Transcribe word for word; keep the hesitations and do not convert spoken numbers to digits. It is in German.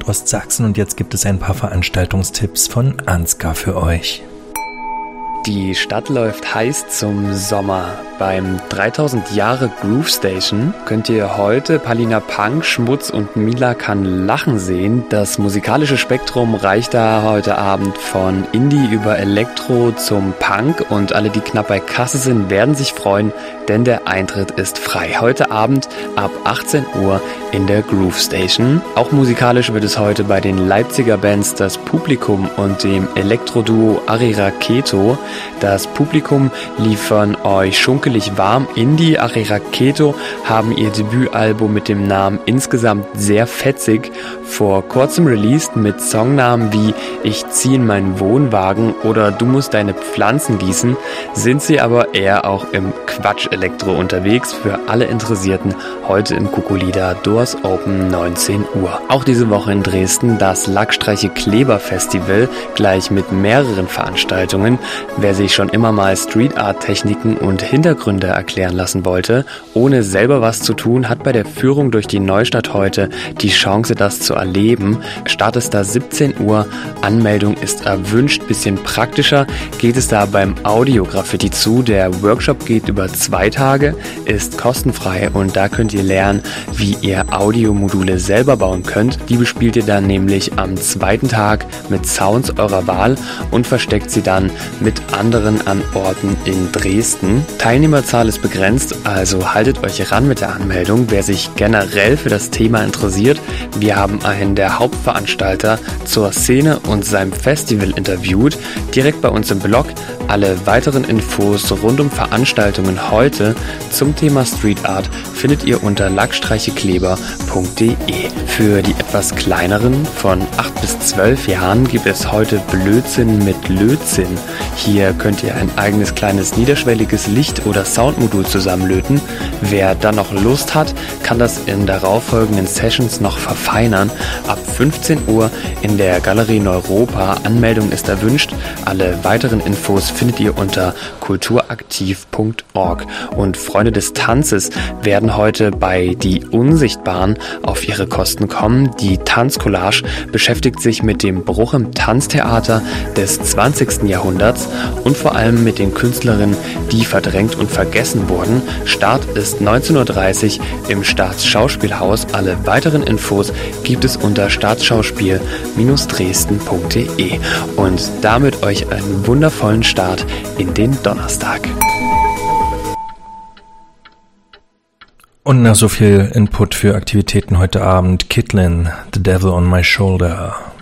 Ostsachsen und jetzt gibt es ein paar Veranstaltungstipps von Ansgar für euch. Die Stadt läuft heiß zum Sommer. Beim dreitausend Jahre Groove Station könnt ihr heute Palina Punk, Schmutz und Mila kann lachen sehen. Das musikalische Spektrum reicht da heute Abend von Indie über Elektro zum Punk und alle, die knapp bei Kasse sind, werden sich freuen, denn der Eintritt ist frei. Heute Abend ab achtzehn Uhr in der Groove Station. Auch musikalisch wird es heute bei den Leipziger Bands Das Publikum und dem Elektroduo Ariraketo. Das Publikum liefern euch schunkelig warm Indie. Ariraketo haben ihr Debütalbum mit dem Namen Insgesamt sehr fetzig vor kurzem released mit Songnamen wie Ich zieh in meinen Wohnwagen oder Du musst deine Pflanzen gießen, sind sie aber eher auch im Quatsch-Elektro unterwegs. Für alle Interessierten heute im Kukulida Doors Open neunzehn Uhr. Auch diese Woche in Dresden das Lackstreiche Kleber Festival, gleich mit mehreren Veranstaltungen. Wer sich schon immer mal Street Art Techniken und Hintergründe erklären lassen wollte, ohne selber was zu tun, hat bei der Führung durch die Neustadt heute die Chance, das zu erleben. Start ist da siebzehn Uhr, Anmeldung ist erwünscht. Bisschen praktischer geht es da beim Audio-Graffiti zu. Der Workshop geht über zwei Tage, ist kostenfrei und da könnt ihr lernen, wie ihr Audiomodule selber bauen könnt. Die bespielt ihr dann nämlich am zweiten Tag mit Sounds eurer Wahl und versteckt sie dann mit anderen an Orten in Dresden. Teilnehmerzahl ist begrenzt, also haltet euch ran mit der Anmeldung. Wer sich generell für das Thema interessiert, wir haben einen der Hauptveranstalter zur Szene und seinem Festival interviewt, direkt bei uns im Blog. Alle weiteren Infos rund um Veranstaltungen heute zum Thema Street Art findet ihr unter lackstreichekleber punkt de. Für die etwas kleineren von acht bis zwölf Jahren gibt es heute Blödsinn mit Lötzinn. Hier könnt ihr ein eigenes kleines niederschwelliges Licht- oder Soundmodul zusammenlöten. Wer dann noch Lust hat, kann das in darauffolgenden Sessions noch verfeinern. Ab fünfzehn Uhr in der Galerie Neuropa. Anmeldung ist erwünscht. Alle weiteren Infos findet ihr unter kulturaktiv punkt org. Und Freunde des Tanzes werden heute bei Die Unsichtbaren auf ihre Kosten kommen. Die Tanzcollage beschäftigt sich mit dem Bruch im Tanztheater des zwanzigsten Jahrhunderts und vor allem mit den Künstlerinnen, die verdrängt und vergessen wurden. Start ist neunzehn Uhr dreißig im Staatsschauspielhaus. Alle weiteren Infos gibt es unter staatsschauspiel Dresden punkt de. Und damit euch einen wundervollen Start in den Donnerstag. Und nach so viel Input für Aktivitäten heute Abend, Kitlin, The Devil on My Shoulder.